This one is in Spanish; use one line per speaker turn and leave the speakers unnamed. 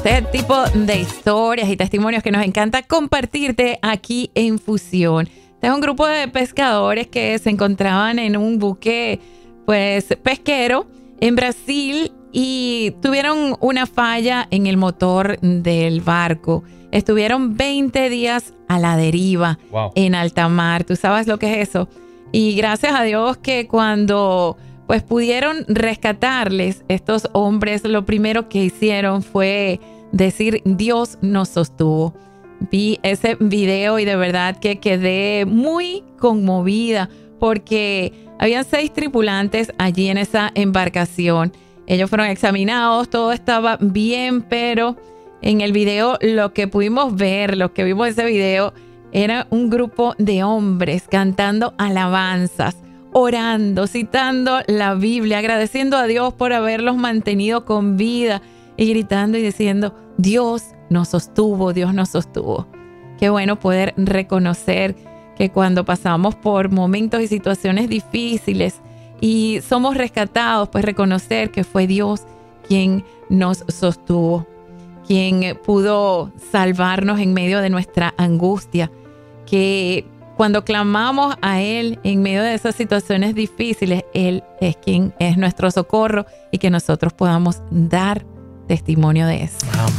Este tipo de historias y testimonios que nos encanta compartirte aquí en Fusión. Este es un grupo de pescadores que se encontraban en un buque pues pesquero en Brasil y tuvieron una falla en el motor del barco. Estuvieron 20 días a la deriva en alta mar. ¿Tú sabes lo que es eso? Y gracias a Dios que cuando pues pudieron rescatarles, estos hombres lo primero que hicieron fue decir: Dios nos sostuvo. Vi ese video y de verdad que quedé muy conmovida porque habían 6 tripulantes allí en esa embarcación. Ellos fueron examinados, todo estaba bien, pero en el video lo que pudimos ver, lo que vimos en ese video, era un grupo de hombres cantando alabanzas, orando, citando la Biblia, agradeciendo a Dios por haberlos mantenido con vida y gritando y diciendo: Dios nos sostuvo, Dios nos sostuvo. Qué bueno poder reconocer que cuando pasamos por momentos y situaciones difíciles y somos rescatados, pues reconocer que fue Dios quien nos sostuvo, quien pudo salvarnos en medio de nuestra angustia, que cuando clamamos a Él en medio de esas situaciones difíciles, Él es quien es nuestro socorro y que nosotros podamos dar testimonio de eso.